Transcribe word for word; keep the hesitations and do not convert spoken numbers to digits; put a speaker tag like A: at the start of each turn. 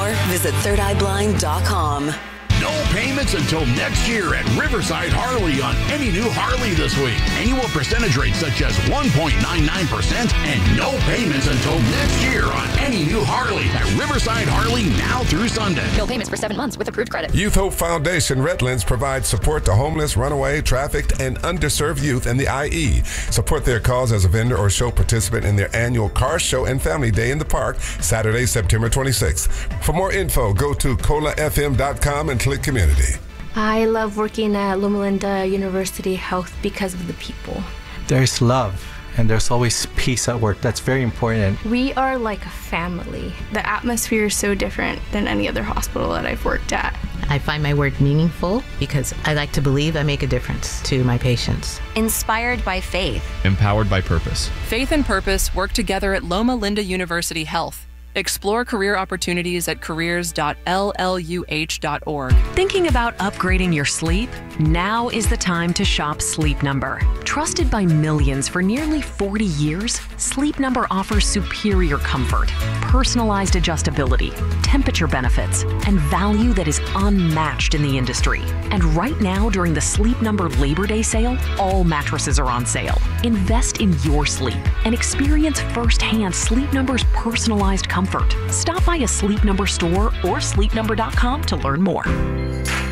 A: more, visit third eye blind dot com.
B: No payments until next year at Riverside Harley on any new Harley this week. Annual percentage rates such as one point nine nine percent and no payments until next year on any new Harley at Riverside Harley now through Sunday.
C: Bill payments for seven months with approved credit.
D: Youth Hope Foundation Redlands provides support to homeless, runaway, trafficked, and underserved youth in the I E. Support their cause as a vendor or show participant in their annual Car Show and Family Day in the Park, Saturday, September twenty-sixth. For more info, go to cola f m dot com and click Community.
E: I love working at Loma Linda University Health because of the people.
F: There's love and there's always peace at work. That's very important.
E: We are like a family.
G: The atmosphere is so different than any other hospital that I've worked at.
H: I find my work meaningful because I like to believe I make a difference to my patients.
I: Inspired by faith.
J: Empowered by purpose.
K: Faith and purpose work together at Loma Linda University Health. Explore career opportunities at careers dot l l u h dot org.
L: Thinking about upgrading your sleep? Now is the time to shop Sleep Number. Trusted by millions for nearly forty years, Sleep Number offers superior comfort, personalized adjustability, temperature benefits, and value that is unmatched in the industry. And right now, during the Sleep Number Labor Day sale, all mattresses are on sale. Invest in your sleep and experience firsthand Sleep Number's personalized comfort. Stop by a Sleep Number store or sleep number dot com to learn more.